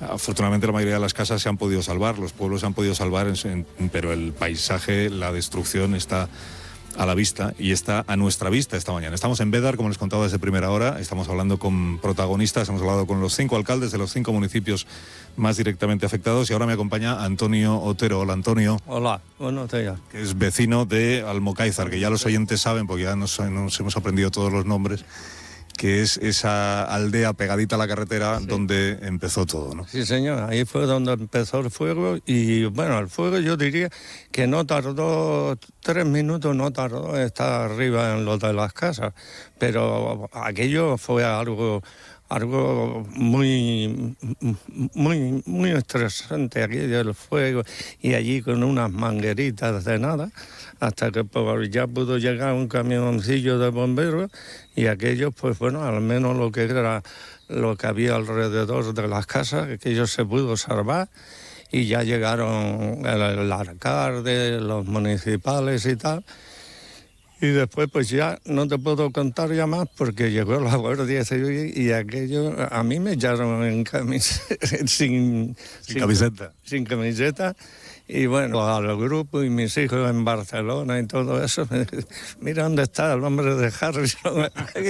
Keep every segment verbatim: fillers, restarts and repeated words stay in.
Afortunadamente la mayoría de las casas se han podido salvar, los pueblos se han podido salvar, en, en, pero el paisaje, la destrucción está a la vista y está a nuestra vista esta mañana. Estamos en Bédar, como les contaba desde primera hora, estamos hablando con protagonistas, hemos hablado con los cinco alcaldes de los cinco municipios más directamente afectados y ahora me acompaña Antonio Otero. Hola, Antonio. Hola, buenos días. Que es vecino de Almocáizar, que ya los oyentes saben, porque ya nos, nos hemos aprendido todos los nombres, que es esa aldea pegadita a la carretera, sí, donde empezó todo, ¿no? Sí, señor, ahí fue donde empezó el fuego y, bueno, el fuego yo diría que no tardó, tres minutos no tardó en estar arriba en lo de las casas, pero aquello fue algo... algo muy, muy, muy estresante aquí del fuego y allí con unas mangueritas de nada, hasta que pues, ya pudo llegar un camioncillo de bomberos y aquello, pues bueno, al menos lo que era lo que había alrededor de las casas, aquello se pudo salvar y ya llegaron el, el alcalde, los municipales y tal. Y después pues ya no te puedo contar ya más porque llegó la Guardia Civil y aquello a mí me echaron en camiseta, sin, sin, sin camiseta. Sin camiseta. Y bueno, al grupo y mis hijos en Barcelona y todo eso, me dicen, mira dónde está el hombre de Harrison.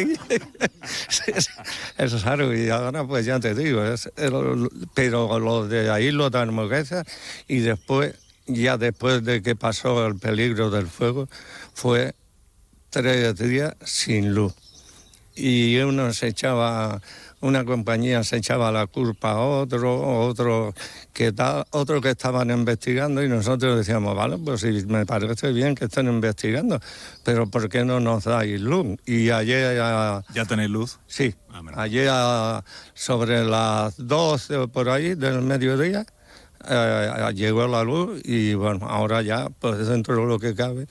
Eso es algo, y ahora pues ya te digo, es el, pero lo de ahí lo de Almocáizar y después, ya después de que pasó el peligro del fuego, fue tres días sin luz y uno se echaba, una compañía se echaba la culpa a otro, otro que tal, otro que estaban investigando y nosotros decíamos, vale, pues sí, me parece bien que estén investigando, pero ¿por qué no nos dais luz? Y ayer... A, ¿Ya tenéis luz? Sí, ah, ayer a, sobre las doce o por ahí del mediodía, Eh, llegó la luz y bueno, ahora ya, pues dentro de lo que cabe,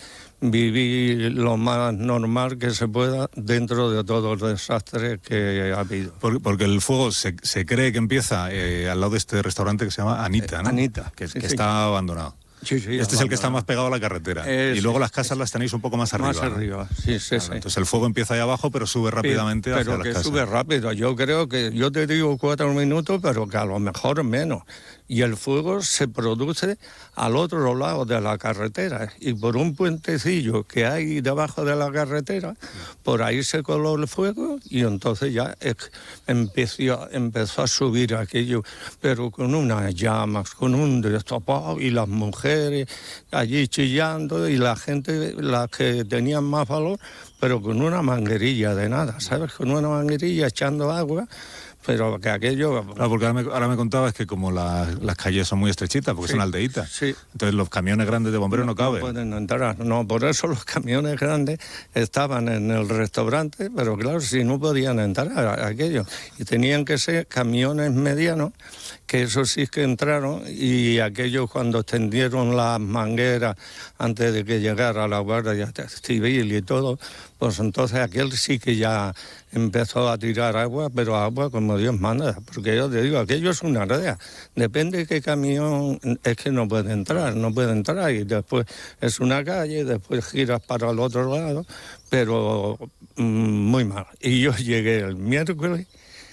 vivir lo más normal que se pueda dentro de todo el desastre que ha habido. Porque, porque el fuego se, se cree que empieza eh, al lado de este restaurante que se llama Anita, ¿no? Anita. Que, sí, que sí. está abandonado. Sí, sí, este es el que está más pegado a la carretera. Eh, y luego sí, las casas sí. las tenéis un poco más arriba. Más arriba, ¿no? sí, sí, claro, sí. Entonces el fuego empieza ahí abajo, pero sube rápidamente pero hacia que las casas. Sube rápido. Yo creo que, yo te digo cuatro minutos, pero que a lo mejor menos. Y el fuego se produce al otro lado de la carretera. Y por un puentecillo que hay debajo de la carretera, por ahí se coló el fuego y entonces ya empezó, empezó a subir aquello, pero con unas llamas, con un destapado y las mujeres allí chillando y la gente, las que tenían más valor, pero con una manguerilla de nada, ¿sabes? Con una manguerilla echando agua, pero que aquello... Claro, porque ahora me, ahora me contabas que como la, las calles son muy estrechitas, porque sí, son aldeitas, sí. entonces los camiones grandes de bomberos no, no caben. No pueden entrar, no, por eso los camiones grandes estaban en el restaurante, pero claro, si no podían entrar a aquello, y tenían que ser camiones medianos, que eso sí que entraron, y aquellos cuando extendieron las mangueras antes de que llegara la Guardia Civil y todo, pues entonces aquel sí que ya empezó a tirar agua, pero agua como Dios manda, porque yo te digo, aquello es una aldea, depende de qué camión, es que no puede entrar, no puede entrar, y después es una calle, después giras para el otro lado, pero mmm, muy mal. Y yo llegué el miércoles,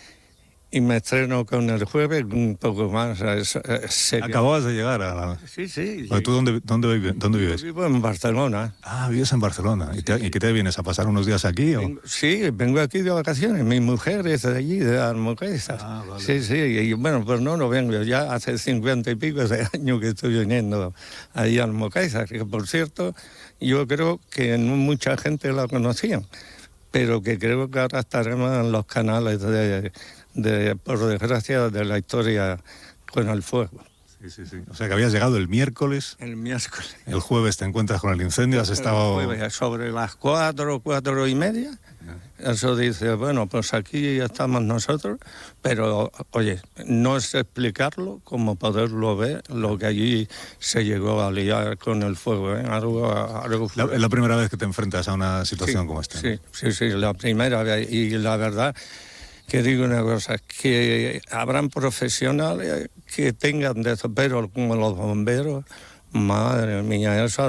y me estreno con el jueves un poco más. Es, es Acababas de llegar a la... Sí, sí. ¿Tú dónde, dónde, vives? dónde vives? Yo vivo en Barcelona. Ah, vives en Barcelona. ¿Y, te, ¿Y qué te vienes a pasar unos días aquí? ¿O? Vengo, sí, vengo aquí de vacaciones. Mi mujer es de allí, de Almocáizar. Ah, vale. Sí, sí. Y bueno, pues no, no vengo. Ya hace cincuenta y pico de años que estoy viniendo ahí a Almocáizar. Que por cierto, yo creo que no mucha gente la conocía, pero que creo que ahora estaremos en los canales de... De, por desgracia, de la historia con el fuego. Sí, sí, sí. O sea, que habías llegado el miércoles. El miércoles. El jueves te encuentras con el incendio, has estado... El jueves, sobre las cuatro, cuatro y media. Eso dice, bueno, pues aquí estamos nosotros, pero, oye, no es explicarlo como poderlo ver, lo que allí se llegó a liar con el fuego, ¿eh? Algo, algo la, es la primera vez que te enfrentas a una situación sí, como esta. Sí, sí, sí, la primera vez. Y la verdad... que digo una cosa, que habrán profesionales que tengan de eso, pero como los bomberos, madre mía, eso